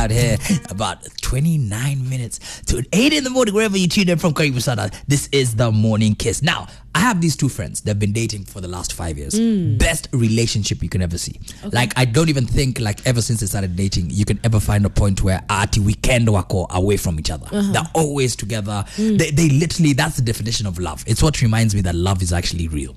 out here about 29 minutes to 8 in the morning, wherever you tune in from. Karibu Sana. This is the Morning Kiss. Now, I have these two friends. They've been dating for the last 5 years. Best relationship you can ever see. Okay. Like, I don't even think, like, ever since they started dating, you can ever find a point where at weekend wako away from each other. They're always together. They literally, that's the definition of love. It's what reminds me that love is actually real.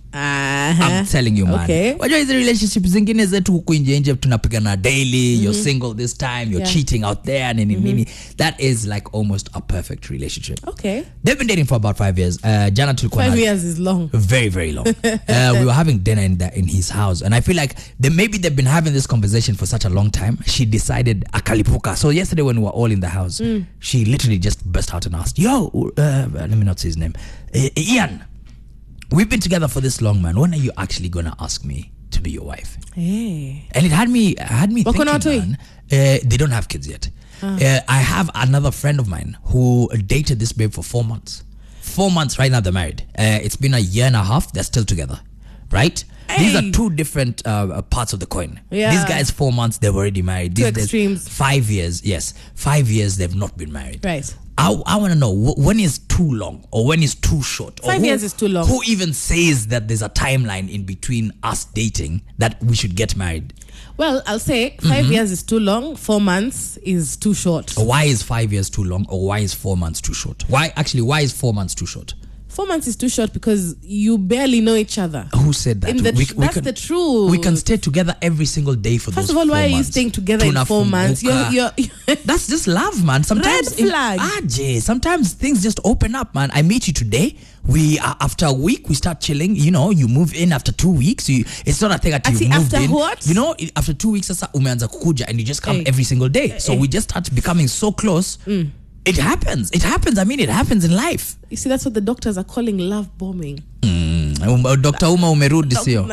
I'm telling you, man. Okay. Wajua hizi relationship zingine zetu huku nje tunapigana daily, you're single this time, you're cheating out there, nini. That is like almost a perfect relationship. Okay. They've been dating for about 5 years. Jana tulikuwa 5 years is long. Very, very long. We were having dinner in his house, and I feel like maybe they've been having this conversation for such a long time. She decided akalipuka. So yesterday when we were all in the house, she literally just burst out and asked, "Yo, let me not say his name, Ian. We've been together for this long, man. When are you actually gonna ask me to be your wife?" Hey. And it had me thinking, man, they don't have kids yet. I have another friend of mine who dated this babe for 4 months. 4 months right now they're married. It's been a year and a half. They're still together, right? Hey. These are two different parts of the coin. Yeah. These guys 4 months, they've already married. Two extremes. 5 years, yes. 5 years they've not been married. Right. I want to know when is too long or when is too short. 5 years is too long. Who even says that there's a timeline in between us dating that we should get married? Well, I'll say 5 years is too long. 4 months is too short. Why is 5 years too long, or why is 4 months too short? Why is 4 months too short? 4 months is too short because you barely know each other. Who said that? That's the truth. We can stay together every single day for those 4 months. First of all, why are you staying together in 4 months? That's just love, man. Sometimes red flag. Sometimes things just open up, man. I meet you today. After a week we start chilling. You know, you move in after 2 weeks. It's not a thing that you moved in. What? You know, after 2 weeks, sasa umeanza kukuja and you just come every single day. So we just start becoming so close. It happens. I mean, it happens in life. You see, that's what the doctors are calling love bombing. Dr. Umar umerudi sio?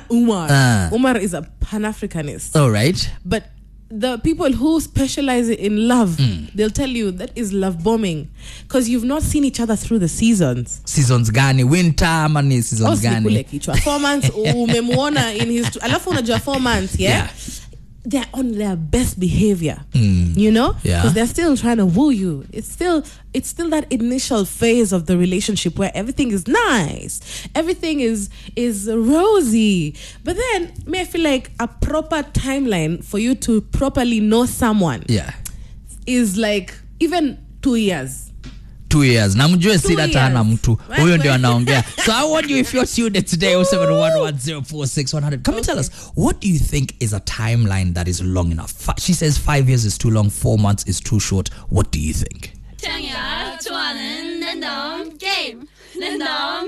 Umar is a Pan-Africanist. All right. But the people who specialize in love, they'll tell you that is love bombing because you've not seen each other through the seasons. Seasons gani? Winter mani seasons gani? 4 months umemuona in his alafu unajua 4 months, yeah? They're on their best behavior, you know, because they're still trying to woo you. It's still that initial phase of the relationship where everything is nice, everything is rosy. But then, I feel like a proper timeline for you to properly know someone, is like even 2 years. 2 years. Na mjue si data hana mtu. Huyo ndio anaongea. So I want you, if you're tuned today, 0711046100. Come and tell us, what do you think is a timeline that is long enough? She says 5 years is too long, 4 months is too short. What do you think?